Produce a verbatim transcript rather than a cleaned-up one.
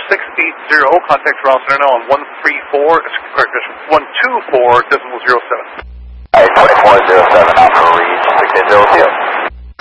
six eight zero, contact ground center now on one three four, correct, one two four decimal zero seven. Alright, twenty-four zero seven out for reach, six eight zero two.